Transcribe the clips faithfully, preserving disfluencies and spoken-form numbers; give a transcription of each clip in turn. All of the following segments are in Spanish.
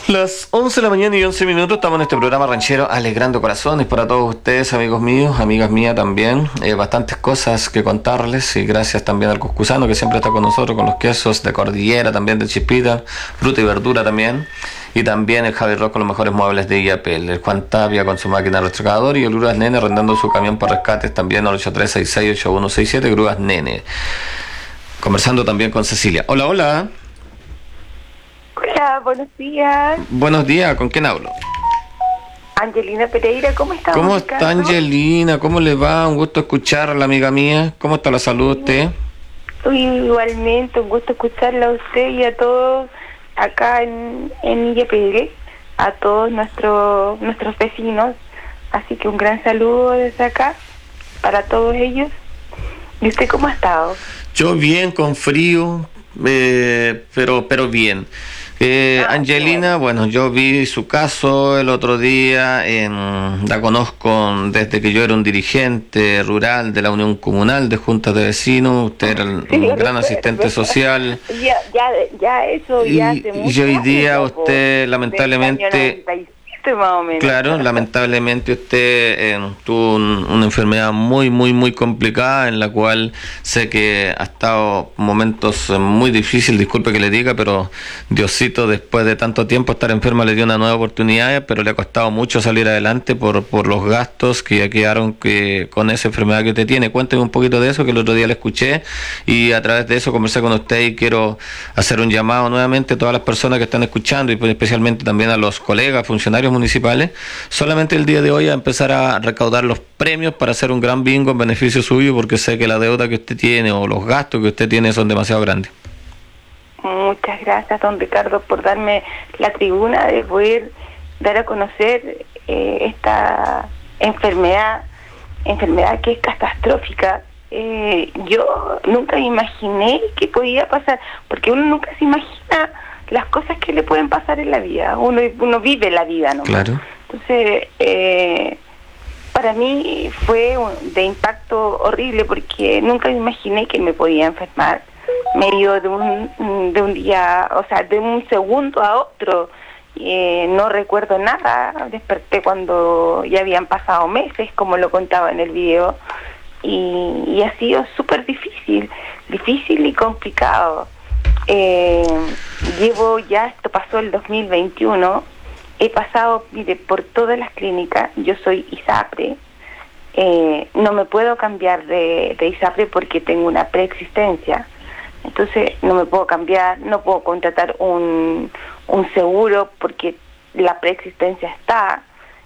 Las once de la mañana y once minutos estamos en este programa ranchero Alegrando Corazones para todos ustedes, amigos míos, amigas mías también. Eh, bastantes cosas que contarles y gracias también al Cuscusano que siempre está con nosotros con los quesos de Cordillera, también de Chispita, fruta y verdura también. Y también el Javier Ross con los mejores muebles de I A P L, el Juan Tapia con su máquina retrocador y el Grúas Nene arrendando su camión por rescates también al ocho tres seis seis ocho uno seis siete, Grúas Nene. Conversando también con Cecilia. Hola, hola. Hola, buenos días. Buenos días, ¿con quién hablo? Angelina Pereira, ¿cómo está? ¿Cómo Ricardo? está Angelina? ¿Cómo le va? Un gusto escucharla, amiga mía. ¿Cómo está la salud usted? Igualmente, un gusto escucharla a usted y a todos acá en, en I A P L, a todos nuestros nuestros vecinos. Así que un gran saludo desde acá para todos ellos. ¿Y usted cómo ha estado? Yo bien, con frío, eh, pero pero bien. Eh, Ah, Angelina, bueno. bueno, yo vi su caso el otro día, en, la conozco desde que yo era un dirigente rural de la Unión Comunal de Juntas de Vecinos, usted era el, Sí, un gran recuerdo. asistente social. Ya, ya, ya eso Y, ya hace y mucho hoy día años, po, usted del año lamentablemente... noventa y siete más o menos. Claro, lamentablemente usted eh, tuvo un- una enfermedad muy, muy, muy complicada en la cual sé que ha estado momentos eh, muy difíciles, disculpe que le diga, pero Diosito después de tanto tiempo estar enferma le dio una nueva oportunidad, pero le ha costado mucho salir adelante por, por los gastos que ya quedaron que, con esa enfermedad que usted tiene. Cuénteme un poquito de eso, que el otro día le escuché y a través de eso conversé con usted y quiero hacer un llamado nuevamente a todas las personas que están escuchando y pues especialmente también a los colegas, funcionarios municipales, solamente el día de hoy a empezar a recaudar los premios para hacer un gran bingo en beneficio suyo, porque sé que la deuda que usted tiene o los gastos que usted tiene son demasiado grandes. Muchas gracias, don Ricardo, por darme la tribuna de poder dar a conocer eh, esta enfermedad, enfermedad que es catastrófica. Eh, yo nunca me imaginé que podía pasar, porque uno nunca se imagina las cosas que le pueden pasar en la vida. Uno, uno vive la vida, ¿no? Claro. Entonces, eh, para mí fue un- de impacto horrible porque nunca me imaginé que me podía enfermar. Me dio de un, de un día, o sea, de un segundo a otro. Eh, no recuerdo nada. Desperté cuando ya habían pasado meses, como lo contaba en el video. Y, y ha sido súper difícil, difícil y complicado. Eh, llevo ya, esto pasó el dos mil veintiuno, he pasado, mire, por todas las clínicas. Yo soy ISAPRE, eh, no me puedo cambiar de, de ISAPRE porque tengo una preexistencia, entonces no me puedo cambiar, no puedo contratar un, un seguro porque la preexistencia está,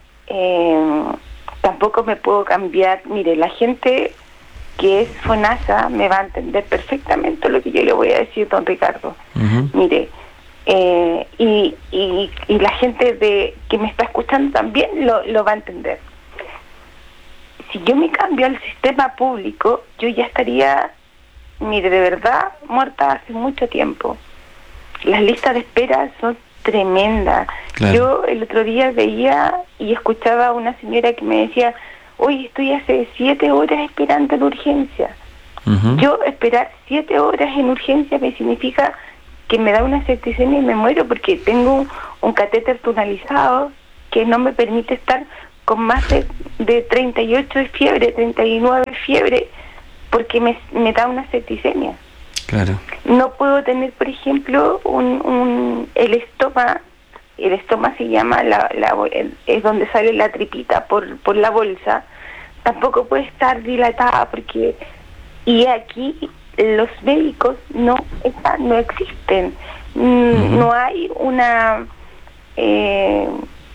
eh, tampoco me puedo cambiar. Mire, la gente que es FONASA me va a entender perfectamente lo que yo le voy a decir, don Ricardo. Uh-huh. Mire, eh, y, y, y la gente de que me está escuchando también lo, lo va a entender. Si yo me cambio al sistema público, yo ya estaría, mire, de verdad, muerta hace mucho tiempo. Las listas de espera son tremendas. Claro. Yo el otro día veía y escuchaba a una señora que me decía: hoy estoy hace siete horas esperando en urgencia. Uh-huh. Yo esperar siete horas en urgencia me significa que me da una septicemia y me muero porque tengo un, un catéter tunalizado que no me permite estar con más de, de treinta y ocho de fiebre, treinta y nueve de fiebre, porque me, me da una septicemia. Claro. No puedo tener, por ejemplo, un, un el estoma. El estoma se llama, la, la, el, es donde sale la tripita por, por la bolsa. Tampoco puede estar dilatada porque... Y aquí los médicos no están, no existen. Mm, Uh-huh. No hay una... Eh,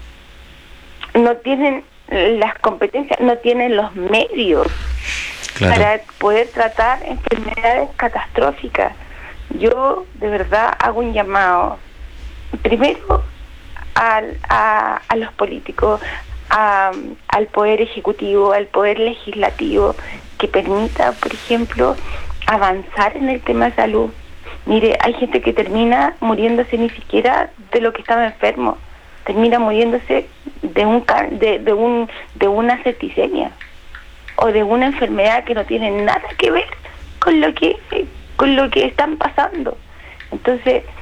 no tienen las competencias, no tienen los medios Claro. para poder tratar enfermedades catastróficas. Yo de verdad hago un llamado, primero al, a, a los políticos, a, al poder ejecutivo, al poder legislativo, que permita, por ejemplo, avanzar en el tema de salud. Mire, hay gente que termina muriéndose ni siquiera de lo que estaba enfermo, termina muriéndose de un ca- de, de un de una septicemia o de una enfermedad que no tiene nada que ver con lo que con lo que están pasando. Entonces,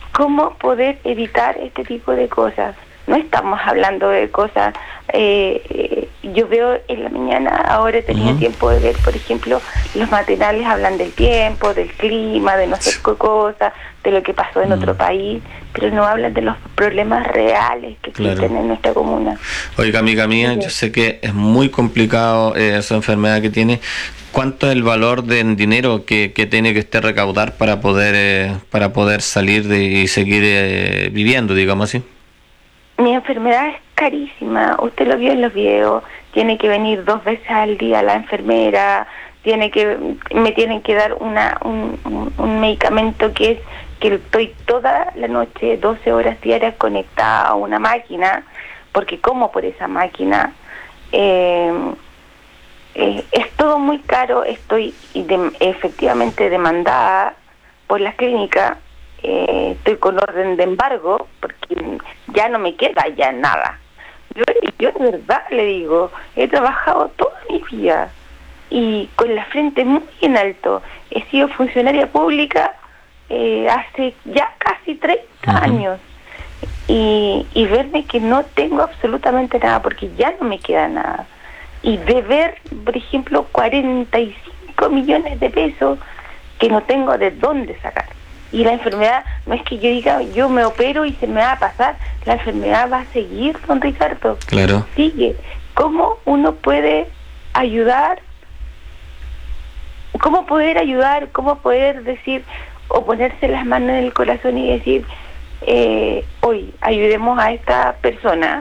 cómo poder evitar este tipo de cosas. No estamos hablando de cosas, eh, eh, yo veo en la mañana, ahora he tenido uh-huh. tiempo de ver, por ejemplo, los matinales hablan del tiempo, del clima, de no sé qué cosa, de lo que pasó en uh-huh. otro país, pero no hablan de los problemas reales que existen claro. en nuestra comuna. Oiga, amiga mía, sí. yo sé que es muy complicado eh, esa enfermedad que tiene. ¿Cuánto es el valor del dinero que, que tiene que usted recaudar para poder eh, para poder salir de, y seguir eh, viviendo, digamos así? Mi enfermedad es carísima, usted lo vio en los videos, tiene que venir dos veces al día la enfermera, tiene que me tienen que dar una un, un, un medicamento que es que estoy toda la noche, doce horas diarias conectada a una máquina, porque como por esa máquina, eh, eh, es todo muy caro, estoy de, efectivamente demandada por las clínicas. Eh, estoy con orden de embargo porque ya no me queda ya nada. Yo, yo de verdad le digo, he trabajado toda mi vida y con la frente muy en alto. He sido funcionaria pública eh, hace ya casi treinta uh-huh. años y, y verme que no tengo absolutamente nada porque ya no me queda nada. Y de ver, por ejemplo, cuarenta y cinco millones de pesos que no tengo de dónde sacar. Y la enfermedad, no es que yo diga, yo me opero y se me va a pasar, la enfermedad va a seguir, don Ricardo. Claro. Sigue. ¿Cómo uno puede ayudar? ¿Cómo poder ayudar? ¿Cómo poder decir, o ponerse las manos en el corazón y decir, eh, hoy ayudemos a esta persona,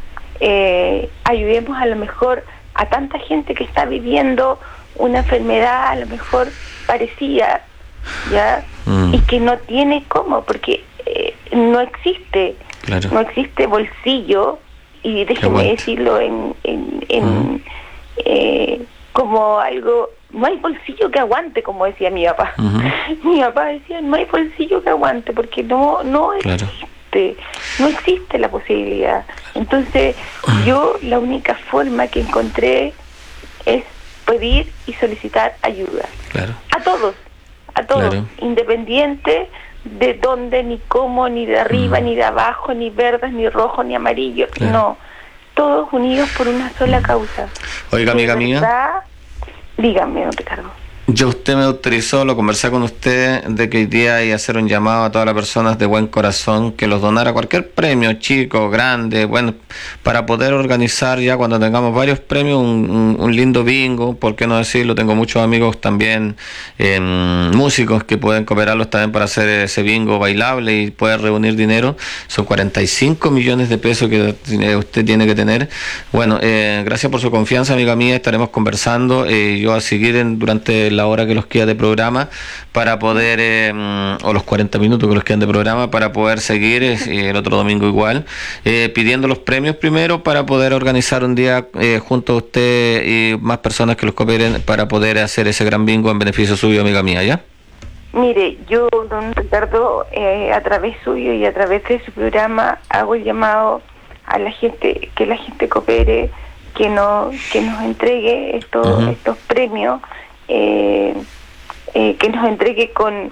eh, ayudemos a lo mejor a tanta gente que está viviendo una enfermedad a lo mejor parecida, ya mm. y que no tiene cómo, porque eh, no existe claro. no existe bolsillo, y déjeme decirlo en, en, en mm. eh, como algo, no hay bolsillo que aguante, como decía mi papá. Uh-huh. Mi papá decía, no hay bolsillo que aguante, porque no no claro. existe, no existe la posibilidad. Entonces uh-huh. yo la única forma que encontré es pedir y solicitar ayuda claro. a todos a todos, claro. independiente de dónde, ni cómo, ni de arriba, mm. ni de abajo, ni verdes, ni rojos, ni amarillos, claro. no, todos unidos por una sola causa. Oiga, amiga mía, dígame, don Ricardo. Yo usted me autorizó, lo conversé con usted, de que hoy día hay que hacer un llamado a todas las personas de buen corazón que los donara cualquier premio, chico, grande, bueno, para poder organizar ya cuando tengamos varios premios, un, un, un lindo bingo, por qué no decirlo. Tengo muchos amigos también, eh, músicos que pueden cooperarlos también para hacer ese bingo bailable y poder reunir dinero. Son cuarenta y cinco millones de pesos que usted tiene que tener. Bueno, eh, gracias por su confianza, amiga mía, estaremos conversando, eh, yo a seguir en, durante la hora que los queda de programa para poder, eh, o los cuarenta minutos que los quedan de programa, para poder seguir, eh, el otro domingo igual, eh, pidiendo los premios primero para poder organizar un día eh, junto a usted y más personas que los cooperen para poder hacer ese gran bingo en beneficio suyo, amiga mía, ¿ya? Mire, yo, don Ricardo, eh, a través suyo y a través de su programa hago el llamado a la gente, que la gente coopere, que no que nos entregue estos, uh-huh. estos premios, Eh, eh, que nos entregue con,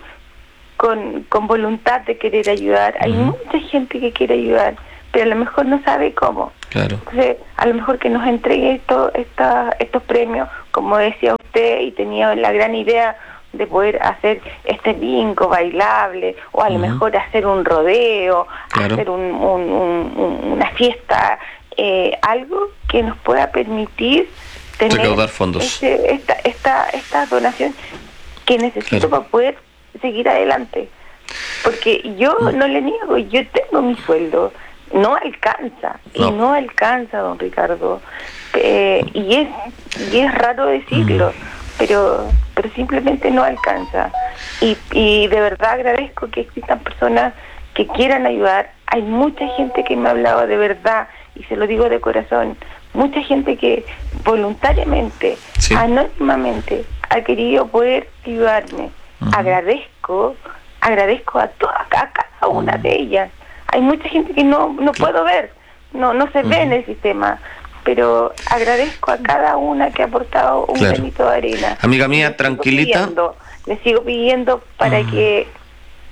con con voluntad de querer ayudar. Hay uh-huh. mucha gente que quiere ayudar, pero a lo mejor no sabe cómo. Claro. Entonces, a lo mejor que nos entregue esto, esta, estos premios, como decía usted, y tenía la gran idea de poder hacer este bingo bailable, o a lo uh-huh. mejor hacer un rodeo, claro. hacer un, un, un, un, una fiesta, eh, algo que nos pueda permitir recaudar fondos. Este, esta, esta, esta donación que necesito claro. para poder seguir adelante. Porque yo no, no le niego, yo tengo mi sueldo, no alcanza, no. y no alcanza, don Ricardo. Eh, y es y es raro decirlo, mm. pero pero simplemente no alcanza. Y, y de verdad agradezco que existan personas que quieran ayudar. Hay mucha gente que me ha hablado de verdad, y se lo digo de corazón, mucha gente que voluntariamente, sí. anónimamente, ha querido poder ayudarme. Uh-huh. Agradezco, agradezco a todas, a cada una uh-huh. de ellas. Hay mucha gente que no no claro. puedo ver, no no se uh-huh. ve en el sistema, pero agradezco a cada una que ha aportado un granito claro. de arena. Amiga mía, le tranquilita. Sigo pidiendo, le sigo pidiendo para uh-huh. que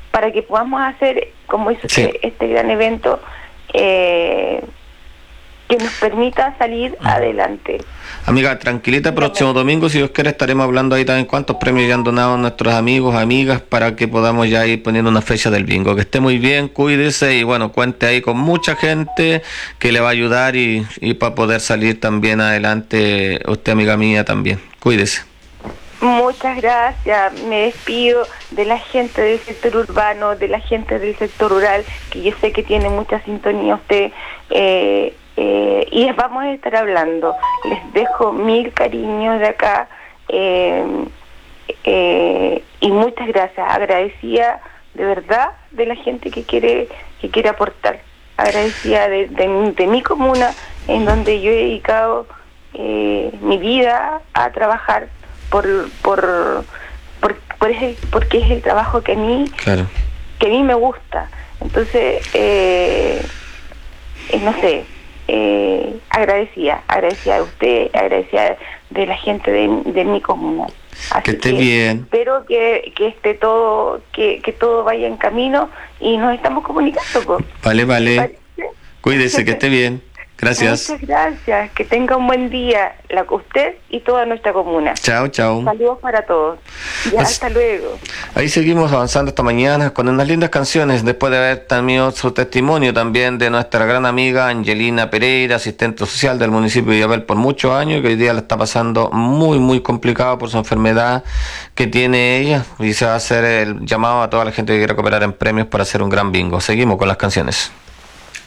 para que podamos hacer, como hizo Sí. este, este gran evento, eh, que nos permita salir Ajá. adelante. Amiga, tranquilita, próximo domingo, si Dios quiere, estaremos hablando ahí también cuántos premios ya han donado nuestros amigos, amigas, para que podamos ya ir poniendo una fecha del bingo. Que esté muy bien, cuídese y bueno, cuente ahí con mucha gente que le va a ayudar y, y para poder salir también adelante, usted amiga mía también. Cuídese. Muchas gracias, me despido de la gente del sector urbano, de la gente del sector rural, que yo sé que tiene mucha sintonía usted, eh, eh, y vamos a estar hablando. Les dejo mil cariños de acá, eh, eh, y muchas gracias, agradecida de verdad de la gente que quiere, que quiere aportar, agradecida de, de, de mi comuna, en donde yo he dedicado eh, mi vida a trabajar por por por, por ese, porque es el trabajo que a mí Claro. que a mí me gusta. Entonces eh, eh, no sé, eh, agradecida agradecida de usted, agradecida de la gente de, de mi comuna. Así Que esté bien. Espero que, que esté todo que, que todo vaya en camino y nos estamos comunicando, pues. Vale, vale. ¿Parece? Cuídese, que esté bien. Gracias. Muchas gracias, que tenga un buen día, la usted y toda nuestra comuna. Chao, chao. Saludos para todos. Ya, Pues- hasta luego. Ahí seguimos avanzando esta mañana con unas lindas canciones, después de haber tenido su testimonio también de nuestra gran amiga Angelina Pereira, asistente social del municipio de Villaverde por muchos años, que hoy día la está pasando muy, muy complicado por su enfermedad que tiene ella, y se va a hacer el llamado a toda la gente que quiera cooperar en premios para hacer un gran bingo. Seguimos con las canciones.